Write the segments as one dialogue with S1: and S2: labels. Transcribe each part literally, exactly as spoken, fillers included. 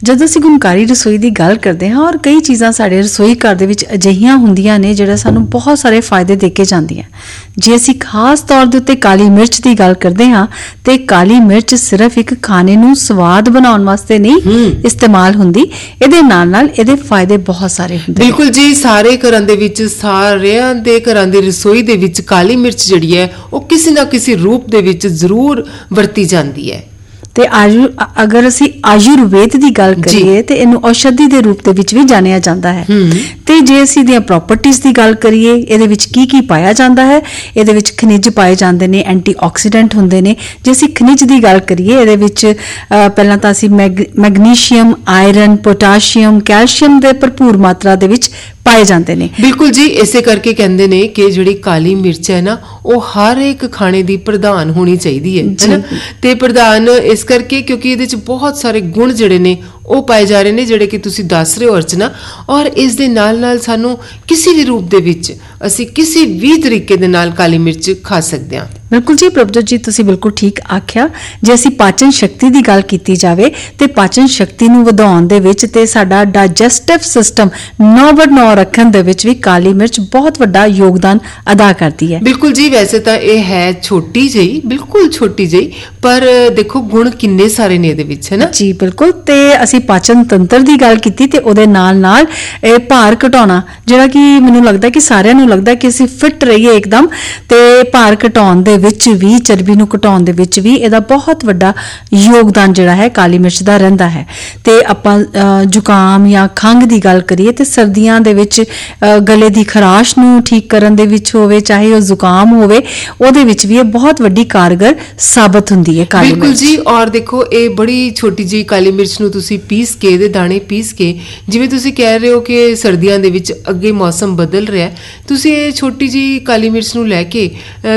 S1: ਜਦੋਂ ਅਸੀਂ ਗੁਣਕਾਰੀ ਰਸੋਈ ਦੀ ਗੱਲ ਕਰਦੇ ਹਾਂ ਔਰ ਕਈ ਚੀਜ਼ਾਂ ਸਾਡੇ ਰਸੋਈ ਘਰ ਦੇ ਵਿੱਚ ਅਜਿਹੀਆਂ ਹੁੰਦੀਆਂ ਨੇ ਜਿਹੜਾ ਸਾਨੂੰ ਬਹੁਤ ਸਾਰੇ ਫਾਇਦੇ ਦੇ ਕੇ ਜਾਂਦੀਆਂ। ਜੇ ਅਸੀਂ ਖਾਸ ਤੌਰ ਦੇ ਉੱਤੇ ਕਾਲੀ ਮਿਰਚ ਦੀ ਗੱਲ ਕਰਦੇ ਹਾਂ ਤੇ ਕਾਲੀ ਮਿਰਚ ਸਿਰਫ ਇੱਕ ਖਾਣੇ ਨੂੰ ਸਵਾਦ ਬਣਾਉਣ ਵਾਸਤੇ ਨਹੀਂ ਇਸਤੇਮਾਲ ਹੁੰਦੀ, ਇਹਦੇ ਨਾਲ ਨਾਲ ਇਹਦੇ ਫਾਇਦੇ ਬਹੁਤ ਸਾਰੇ ਹੁੰਦੇ।
S2: ਬਿਲਕੁਲ ਜੀ, ਸਾਰੇ ਘਰਾਂ ਦੇ ਵਿੱਚ, ਸਾਰਿਆਂ ਦੇ ਘਰਾਂ ਦੀ ਰਸੋਈ ਦੇ ਵਿੱਚ ਕਾਲੀ ਮਿਰਚ ਜਿਹੜੀ ਹੈ ਉਹ ਕਿਸੇ ਨਾ ਕਿਸੇ ਰੂਪ ਦੇ ਵਿੱਚ ਜ਼ਰੂਰ ਵਰਤੀ ਜਾਂਦੀ ਹੈ।
S1: ਤੇ ਆਯੁ ਅਗਰ ਅਸੀਂ ਆਯੁਰਵੇਦ ਦੀ ਗੱਲ ਕਰੀਏ ਤੇ ਇਹਨੂੰ ਔਸ਼ਧੀ ਦੇ ਰੂਪ ਦੇ ਵਿੱਚ ਵੀ ਜਾਣਿਆ ਜਾਂਦਾ ਹੈ। ਤੇ ਜੇ ਅਸੀਂ ਦੀਆਂ ਪ੍ਰੋਪਰਟੀਜ਼ ਦੀ ਗੱਲ ਕਰੀਏ, ਇਹਦੇ ਵਿੱਚ ਕੀ ਕੀ ਪਾਇਆ ਜਾਂਦਾ ਹੈ, ਇਹਦੇ ਵਿੱਚ ਖਣਿਜ ਪਾਏ ਜਾਂਦੇ ਨੇ, ਐਂਟੀਆਕਸੀਡੈਂਟ ਹੁੰਦੇ ਨੇ। ਜੇ ਅਸੀਂ ਖਣਿਜ ਦੀ ਗੱਲ ਕਰੀਏ, ਇਹਦੇ ਵਿੱਚ ਪਹਿਲਾਂ ਤਾਂ ਅਸੀਂ mag magnesium, iron, potassium, calcium ਦੇ ਭਰਪੂਰ ਮਾਤਰਾ ਦੇ ਵਿੱਚ ਪਾਏ ਜਾਂਦੇ ਨੇ।
S2: ਬਿਲਕੁਲ ਜੀ, ਇਸੇ ਕਰਕੇ ਕਹਿੰਦੇ ਨੇ ਕਿ ਜਿਹੜੀ ਕਾਲੀ ਮਿਰਚ ਹੈ ਨਾ ਉਹ ਹਰ ਇੱਕ ਖਾਣੇ ਦੀ ਪ੍ਰਧਾਨ ਹੋਣੀ ਚਾਹੀਦੀ ਹੈ, ਹੈ ਨਾ। ਤੇ ਪ੍ਰਧਾਨ ਇਸ ਕਰਕੇ ਕਿਉਂਕਿ ਇਹਦੇ ਚ ਬਹੁਤ ਸਾਰੇ ਗੁਣ ਜਿਹੜੇ ਨੇ ਉਹ ਪਾਏ ਜਾ ਰਹੇ ਨੇ ਜਿਹੜੇ ਕਿ ਤੁਸੀਂ ਦੱਸ ਰਹੇ ਹੋ ਅਰਚਨਾ। ਔਰ ਇਸ ਦੇ ਨਾਲ ਨਾਲ ਸਾਨੂੰ ਕਿਸੇ ਵੀ ਰੂਪ ਦੇ ਵਿੱਚ ਅਸੀਂ ਕਿਸੇ ਵੀ ਤਰੀਕੇ ਦੇ ਨਾਲ ਕਾਲੀ ਮਿਰਚ ਖਾ ਸਕਦੇ ਹਾਂ।
S1: ਬਿਲਕੁਲ ਜੀ ਪ੍ਰਭਜੋਤ ਜੀ, ਤੁਸੀਂ ਬਿਲਕੁਲ ਠੀਕ ਆਖਿਆ। ਜੇ ਅਸੀਂ ਪਾਚਨ ਸ਼ਕਤੀ ਦੀ ਗੱਲ ਕੀਤੀ ਜਾਵੇ ਤੇ ਪਾਚਨ ਸ਼ਕਤੀ ਨੂੰ ਵਧਾਉਣ ਦੇ ਵਿੱਚ ਤੇ ਸਾਡਾ ਡਾਈਜੈਸਟਿਵ ਸਿਸਟਮ ਨੌ ਬਰ ਨੌ ਰੱਖਣ ਦੇ ਵਿੱਚ ਵੀ ਕਾਲੀ ਮਿਰਚ ਬਹੁਤ ਵੱਡਾ ਯੋਗਦਾਨ ਅਦਾ ਕਰਦੀ ਹੈ।
S2: ਬਿਲਕੁਲ ਜੀ, ਵੈਸੇ ਤਾਂ ਇਹ ਹੈ ਛੋਟੀ ਜਿਹੀ, ਬਿਲਕੁਲ ਛੋਟੀ ਜਿਹੀ, ਪਰ ਦੇਖੋ ਗੁਣ ਕਿੰਨੇ ਸਾਰੇ ਨੇ ਇਹਦੇ ਵਿੱਚ, ਹੈ ਨਾ
S1: ਜੀ। ਬਿਲਕੁਲ, ਤੇ ਅਸੀਂ ਪਾਚਨ ਤੰਤਰ ਦੀ ਗੱਲ ਕੀਤੀ ਤੇ ਉਹਦੇ ਨਾਲ ਨਾਲ ਇਹ ਭਾਰ ਘਟਾਉਣਾ, ਜਿਹੜਾ ਕਿ ਮੈਨੂੰ ਲੱਗਦਾ ਕਿ ਸਾਰਿਆਂ ਨੂੰ ਲੱਗਦਾ ਕਿ ਅਸੀਂ ਫਿੱਟ ਰਹੀਏ ਇੱਕਦਮ, ਤੇ ਭਾਰ ਘਟਾਉਣ ਦੇ ਵਿੱਚ ਵੀ, ਚਰਬੀ ਨੂੰ ਘਟਾਉਣ ਦੇ ਵਿੱਚ ਵੀ ਇਹਦਾ ਬਹੁਤ ਵੱਡਾ ਯੋਗਦਾਨ ਜਿਹੜਾ ਹੈ ਕਾਲੀ ਮਿਰਚ ਦਾ ਰਹਿੰਦਾ ਹੈ। ਤੇ ਆਪਾਂ ਜ਼ੁਕਾਮ ਜਾਂ ਖੰਘ ਦੀ ਗੱਲ ਕਰੀਏ ਤੇ ਸਰਦੀਆਂ ਦੇ ਵਿੱਚ ਗਲੇ ਦੀ ਖਰਾਸ਼ ਨੂੰ ਠੀਕ ਕਰਨ ਦੇ ਵਿੱਚ ਹੋਵੇ, ਚਾਹੇ ਉਹ ਜ਼ੁਕਾਮ ਹੋਵੇ, ਉਹਦੇ ਵਿੱਚ ਵੀ ਇਹ ਬਹੁਤ ਵੱਡੀ ਕਾਰਗਰ ਸਾਬਤ ਹੁੰਦੀ ਹੈ ਕਾਲੀ ਮਿਰਚ।
S2: ਬਿਲਕੁਲ ਜੀ, ਔਰ ਦੇਖੋ ਇਹ ਬੜੀ ਛੋਟੀ ਜਿਹੀ ਕਾਲੀ ਮਿਰਚ ਨੂੰ ਤੁਸੀਂ ਪੀਸ ਕੇ, ਇਹਦੇ ਦਾਣੇ ਪੀਸ ਕੇ, ਜਿਵੇਂ ਤੁਸੀਂ ਕਹਿ ਰਹੇ ਹੋ ਕਿ ਸਰਦੀਆਂ ਦੇ ਵਿੱਚ ਅੱਗੇ ਮੌਸਮ ਬਦਲ ਰਿਹਾ, ਤੁਸੀਂ ਇਹ ਛੋਟੀ ਜਿਹੀ ਕਾਲੀ ਮਿਰਚ ਨੂੰ ਲੈ ਕੇ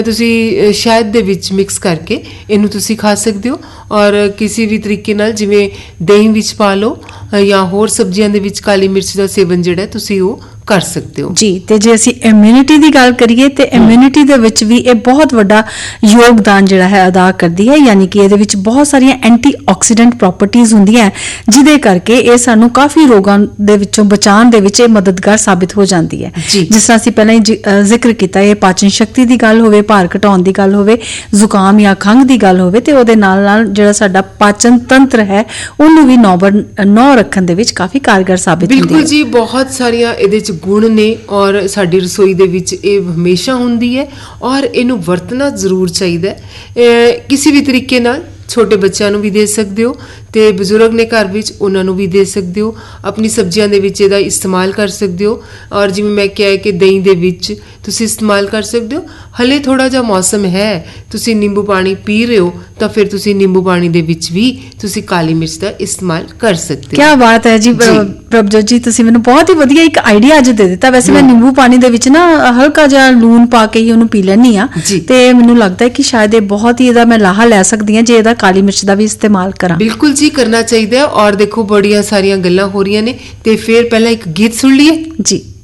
S2: ਤੁਸੀਂ ਸ਼ਹਿਦ ਦੇ ਵਿੱਚ ਮਿਕਸ ਕਰਕੇ ਇਹਨੂੰ ਤੁਸੀਂ ਖਾ ਸਕਦੇ ਹੋ। ਔਰ ਕਿਸੇ ਵੀ ਤਰੀਕੇ ਨਾਲ ਜਿਵੇਂ ਦਹੀਂ ਵਿੱਚ ਪਾ ਲਓ ਜਾਂ ਹੋਰ ਸਬਜ਼ੀਆਂ ਦੇ ਵਿੱਚ ਕਾਲੀ ਮਿਰਚ ਦਾ ਸੇਵਨ ਜਿਹੜਾ ਤੁਸੀਂ ਉਹ ਕਰ ਸਕਦੇ ਹੋ ਜੀ।
S1: ਤੇ ਜੇ ਅਸੀਂ ਇਮਿਊਨਿਟੀ ਦੀ ਗੱਲ ਕਰੀਏ ਤੇ ਇਮਿਊਨਿਟੀ ਦੇ ਵਿੱਚ ਵੀ ਇਹ ਬਹੁਤ ਵੱਡਾ ਯੋਗਦਾਨ ਜਿਹੜਾ ਹੈ ਅਦਾ ਕਰਦੀ ਹੈ, ਯਾਨੀ ਕਿ ਇਹਦੇ ਵਿੱਚ ਬਹੁਤ ਸਾਰੀਆਂ ਐਂਟੀਆਕਸੀਡੈਂਟ ਪ੍ਰੋਪਰਟੀਜ਼ ਹੁੰਦੀਆਂ ਜਿਹਦੇ ਕਰਕੇ ਇਹ ਸਾਨੂੰ ਕਾਫੀ ਰੋਗਾਂ ਦੇ ਵਿੱਚੋਂ ਬਚਾਉਣ ਦੇ ਵਿੱਚ ਇਹ ਮਦਦਗਾਰ ਸਾਬਿਤ ਹੋ ਜਾਂਦੀ ਹੈ। ਜਿਸ ਤਰ੍ਹਾਂ ਅਸੀਂ ਪਹਿਲਾਂ ਹੀ ਜ਼ਿਕਰ ਕੀਤਾ, ਇਹ ਪਾਚਨ ਸ਼ਕਤੀ ਦੀ ਗੱਲ ਹੋਵੇ, ਭਾਰ ਘਟਾਉਣ ਦੀ ਗੱਲ ਹੋਵੇ, ਜ਼ੁਕਾਮ ਜਾਂ ਖੰਘ ਦੀ ਗੱਲ ਹੋਵੇ, ਤੇ ਉਹਦੇ ਨਾਲ ਨਾਲ ਜਿਹੜਾ ਸਾਡਾ ਪਾਚਨ ਤੰਤਰ ਹੈ ਉਹਨੂੰ ਵੀ ਨੌ ਬਰ ਨੌ ਰੱਖਣ ਦੇ ਵਿੱਚ ਕਾਫੀ ਕਾਰਗਰ ਸਾਬਿਤ ਹੁੰਦੀ ਹੈ।
S2: ਬਿਲਕੁਲ ਜੀ, ਬਹੁਤ ਸਾਰੀਆਂ ਇਹਦੇ ਚ ਗੁਣ ਨੇ ਔਰ ਸਾਡੀ ਰਸੋਈ ਦੇ ਵਿੱਚ ਇਹ ਹਮੇਸ਼ਾ ਹੁੰਦੀ ਹੈ ਔਰ ਇਹਨੂੰ ਵਰਤਣਾ ਜ਼ਰੂਰ ਚਾਹੀਦਾ ਹੈ। ਕਿਸੇ ਵੀ ਤਰੀਕੇ ਨਾਲ ਛੋਟੇ ਬੱਚਿਆਂ ਨੂੰ ਵੀ ਦੇ ਸਕਦੇ ਹੋ ਤੇ ਬਜ਼ੁਰਗ ਨੇ ਘਰ ਵਿੱਚ ਉਹਨਾਂ ਨੂੰ ਵੀ ਦੇ ਸਕਦੇ ਹੋ। ਆਪਣੀ ਸਬਜ਼ੀਆਂ ਦੇ ਵਿੱਚ ਇਹਦਾ ਇਸਤੇਮਾਲ ਕਰ ਸਕਦੇ ਹੋ ਔਰ ਜਿਵੇਂ ਮੈਂ ਕਿਹਾ ਕਿ ਦਹੀਂ ਦੇ ਵਿੱਚ ਤੁਸੀਂ ਇਸਤੇਮਾਲ ਕਰ ਸਕਦੇ ਹੋ। ਹਲੇ ਥੋੜਾ ਜਿਹਾ ਮੌਸਮ ਹੈ, ਤੁਸੀਂ ਨਿੰਬੂ ਪਾਣੀ ਪੀ ਰਹੇ ਹੋ ਤਾਂ ਫਿਰ ਤੁਸੀਂ ਨਿੰਬੂ ਪਾਣੀ ਦੇ ਵਿੱਚ ਵੀ ਤੁਸੀਂ ਕਾਲੀ ਮਿਰਚ ਦਾ ਇਸਤੇਮਾਲ ਕਰ ਸਕਦੇ ਹੋ।
S1: ਕੀ ਬਾਤ ਹੈ ਜੀ ਪ੍ਰਭਜੋਤ ਜੀ, ਤੁਸੀਂ ਮੈਨੂੰ ਬਹੁਤ ਹੀ ਵਧੀਆ ਇੱਕ ਆਈਡੀਆ ਅੱਜ ਦੇ ਦਿੱਤਾ। ਵੈਸੇ ਮੈਂ ਨਿੰਬੂ ਪਾਣੀ ਦੇ ਵਿੱਚ ਨਾ ਹਲਕਾ ਜਿਹਾ ਲੂਣ ਪਾ ਕੇ ਹੀ ਉਹਨੂੰ ਪੀ ਲੈਂਦੀ ਆ ਤੇ ਮੈਨੂੰ ਲੱਗਦਾ ਹੈ ਕਿ ਸ਼ਾਇਦ ਇਹ ਬਹੁਤ ਹੀ ਇਹਦਾ ਮੈਂ ਲਾਹਾ ਲੈ ਸਕਦੀ ਹਾਂ ਜੇ ਇਹਦਾ ਕਾਲੀ ਮਿਰਚ ਦਾ ਵੀ ਇਸਤੇਮਾਲ ਕਰਾਂ।
S2: ਬਿਲਕੁਲ ਜੀ, ਕਰਨਾ ਚਾਹੀਦਾ ਹੈ। ਔਰ ਦੇਖੋ ਬੜੀਆਂ ਸਾਰੀਆਂ ਗੱਲਾਂ ਹੋ ਰਹੀਆਂ ਨੇ ਤੇ ਫਿਰ ਪਹਿਲਾਂ ਇੱਕ ਗੀਤ ਸੁਣ ਲਈਏ
S1: ਜੀ।